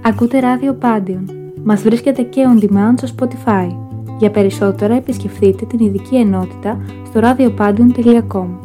Ακούτε ράδιο Πάντιον. Μας βρίσκεται και on demand στο Spotify. Για περισσότερα επισκεφτείτε την ειδική ενότητα στο radiopandion.com.